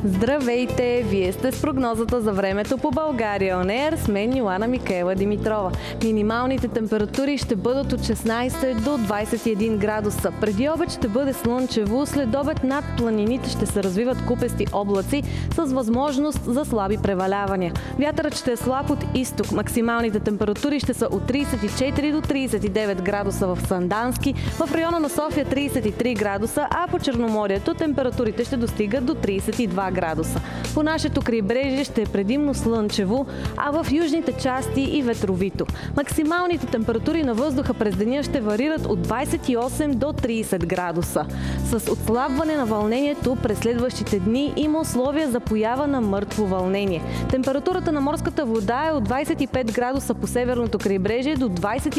Здравейте! Вие сте с прогнозата за времето по България On Air с мен Йоана Микаела Димитрова. Минималните температури ще бъдат от 16 до 21 градуса. Преди обед ще бъде слънчево, след обед над планините ще се развиват купести облаци с възможност за слаби превалявания. Вятърът ще е слаб от изток. Максималните температури ще са от 34 до 39 градуса в Сандански, в района на София 33 градуса, а по Черноморието температурите ще достигат до 32 градуса. По нашето крайбрежие ще е предимно слънчево, а в южните части и ветровито. Максималните температури на въздуха през деня ще варират от 28 до 30 градуса. С отслабване на вълнението през следващите дни има условия за поява на мъртво вълнение. Температурата на морската вода е от 25 градуса по северното крайбрежие до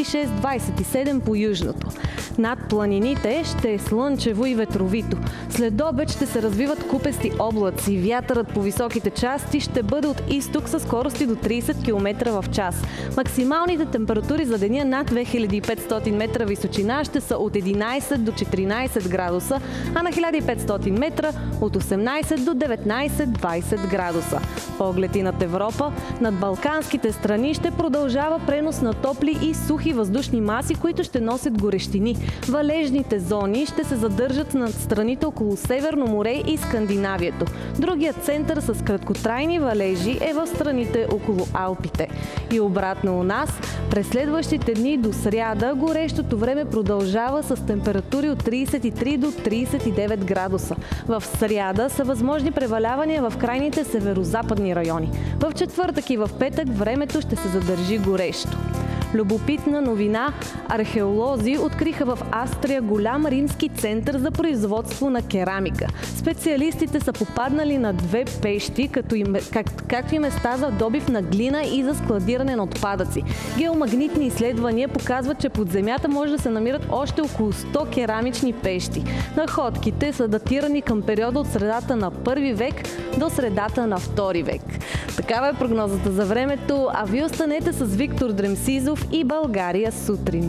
26-27 по южното. Над планините ще е слънчево и ветровито. След обед ще се развиват купести облаци. Вятърът по високите части ще бъде от изток със скорости до 30 км в час. Максималните температури за деня над 2500 метра височина ще са от 11 до 14 градуса, а на 1500 метра от 18 до 19-20 градуса. Поглед и над Европа, над балканските страни ще продължава пренос на топли и сухи въздушни маси, които ще носят горещини. Валежните зони ще се задържат над страните около Северно море и Скандинавието. Другият център с краткотрайни валежи е в страните около Алпите. И обратно у нас, през следващите дни до сряда, горещото време продължава с температури от 33 до 39 градуса. В сряда са възможни превалявания в крайните северозападни райони. В четвъртък и в петък времето ще се задържи горещо. Любопитна новина! Археолози откриха в Австрия голям римски център за производство на керамика. Специалистите са попаднали на две пещи, както и места за добив на глина и за складиране на отпадъци. Геомагнитни изследвания показват, че под земята може да се намират още около 100 керамични пещи. Находките са датирани към периода от средата на 1 век до средата на 2 век. Такава е прогнозата за времето, а вие останете с Виктор Дремсизов и България сутрин.